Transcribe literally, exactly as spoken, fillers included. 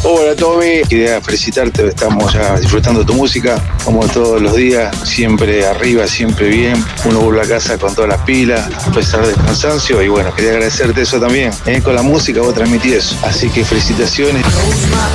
Hola Tommy, quería felicitarte, estamos ya disfrutando tu música, como todos los días, siempre arriba, siempre bien, uno vuelve a casa con todas las pilas, a pesar del cansancio, y bueno, quería agradecerte eso también, ¿eh? Con la música vos transmitís eso, así que felicitaciones.